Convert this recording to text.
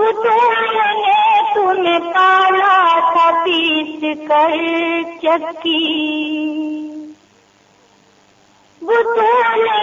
बुतूल ने तूने काला था पीस कर चक्की, बुतूल